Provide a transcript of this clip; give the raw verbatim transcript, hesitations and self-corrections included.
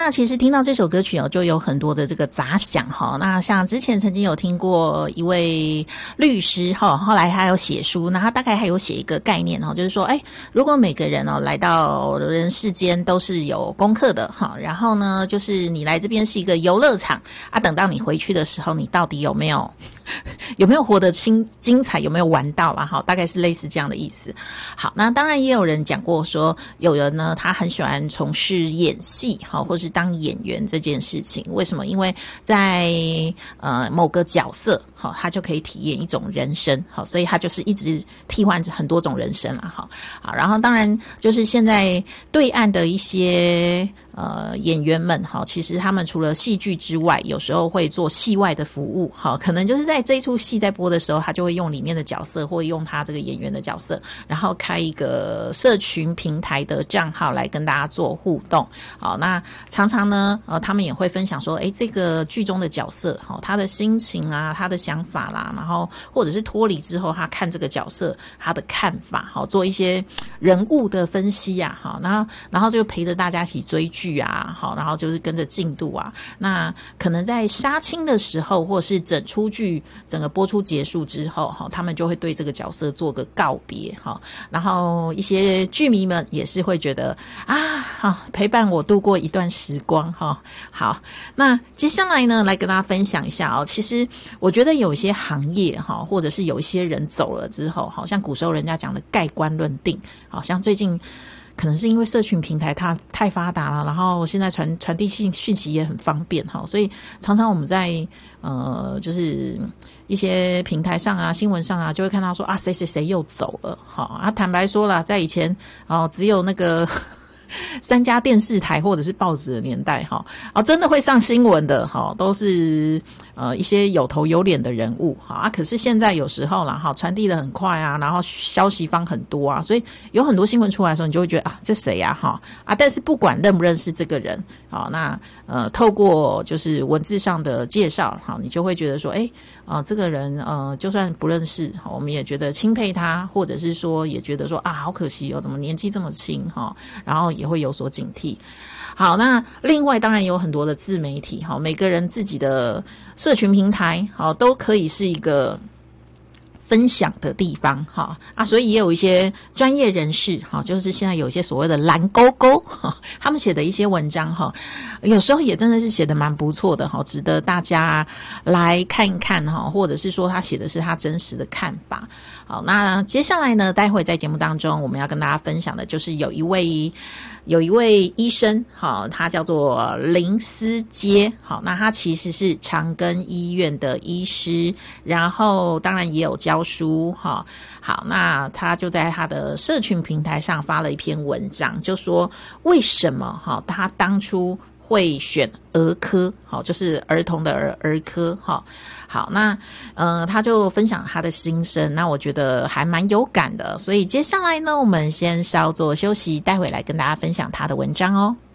那其实听到这首歌曲哦，就有很多的这个杂想哈。那像之前曾经有听过一位律师哈，后来他有写书，那他大概还有写一个概念哈，就是说，哎，如果每个人哦来到人世间都是有功课的哈，然后呢，就是你来这边是一个游乐场啊，等到你回去的时候，你到底有没有有没有活得精精彩，有没有玩到啦哈，大概是类似这样的意思。好，那当然也有人讲过说，有人呢他很喜欢从事演戏哈，或是当演员这件事情。为什么？因为在呃某个角色好，他就可以体验一种人生好，所以他就是一直替换着很多种人生啦哈。好，然后当然就是现在对岸的一些呃演员们哈，其实他们除了戏剧之外，有时候会做戏外的服务哈，可能就是在这一出戏在播的时候，他就会用里面的角色或用他这个演员的角色，然后开一个社群平台的账号来跟大家做互动。好，那常常呢呃他们也会分享说，诶，这个剧中的角色好，他的心情啊，他的想法啦，然后或者是脱离之后他看这个角色他的看法，好，做一些人物的分析啊，好，然后然后就陪着大家一起追剧啊，好，然后就是跟着进度啊。那可能在杀青的时候，或是整出剧整个播出结束之后，他们就会对这个角色做个告别，然后一些剧迷们也是会觉得啊，陪伴我度过一段时光。好，那接下来呢，来跟大家分享一下哦。其实我觉得有一些行业或者是有一些人走了之后，好像古时候人家讲的盖棺论定，好像最近可能是因为社群平台它太发达了，然后现在传传递信讯息也很方便哈，所以常常我们在呃就是一些平台上啊、新闻上啊，就会看到说啊谁谁谁又走了，好啊，坦白说啦，在以前哦只有那个三家电视台或者是报纸的年代哈，啊真的会上新闻的哈，都是呃一些有头有脸的人物哈啊，可是现在有时候啦哈，传递的很快啊，然后消息方很多啊，所以有很多新闻出来的时候，你就会觉得啊这谁呀哈啊，但是不管认不认识这个人，好那呃透过就是文字上的介绍，好你就会觉得说，哎啊、呃、这个人呃就算不认识，我们也觉得钦佩他，或者是说也觉得说啊好可惜哦，怎么年纪这么轻哈，然后也会有所警惕。好，那另外当然也有很多的自媒体，好，每个人自己的社群平台，好，都可以是一个分享的地方哈啊，所以也有一些专业人士哈，就是现在有一些所谓的蓝勾勾哈，他们写的一些文章哈，有时候也真的是写的蛮不错的哈，值得大家来看一看哈，或者是说他写的是他真实的看法。好，那接下来呢，待会在节目当中我们要跟大家分享的就是有一位有一位医生，好，他叫做林思杰，好，那他其实是长庚医院的医师，然后当然也有教书，好，好，那他就在他的社群平台上发了一篇文章，就说为什么哈他当初会选儿科，好，就是儿童的儿儿科，好，好，那呃他就分享他的心声，那我觉得还蛮有感的，所以接下来呢，我们先稍作休息，待会来跟大家分享他的文章哦。